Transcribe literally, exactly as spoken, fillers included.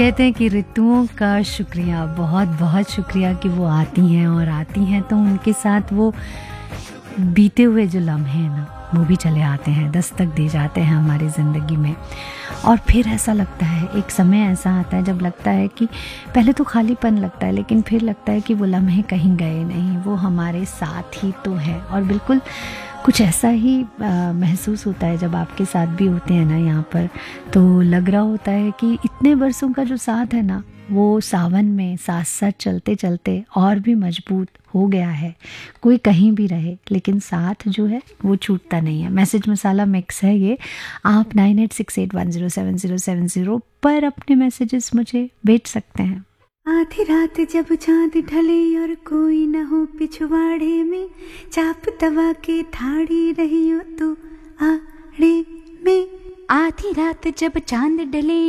कहते हैं कि ऋतुओं का शुक्रिया, बहुत बहुत शुक्रिया कि वो आती हैं और आती हैं तो उनके साथ वो बीते हुए जो लम्हे हैं ना वो भी चले आते हैं, दस्तक दे जाते हैं हमारी ज़िंदगी में। और फिर ऐसा लगता है, एक समय ऐसा आता है जब लगता है कि पहले तो खालीपन लगता है, लेकिन फिर लगता है कि वो लम्हे कहीं गए नहीं, वो हमारे साथ ही तो है। और बिल्कुल कुछ ऐसा ही आ, महसूस होता है जब आपके साथ भी होते हैं ना यहाँ पर, तो लग रहा होता है कि इतने बरसों का जो साथ है ना वो सावन में साथ साथ चलते चलते और भी मजबूत हो गया है। कोई कहीं भी रहे लेकिन साथ जो है वो छूटता नहीं है। मैसेज मसाला मिक्स है ये। आप nine eight six eight one zero seven zero seven zero पर अपने मैसेजेस मुझे भेज सकते हैं। आधी रात जब चांद ढले और कोई न हो पिछवाड़े में, चाप दबा के ठाड़ी रही हो तो आड़े में। आधी रात जब चांद डले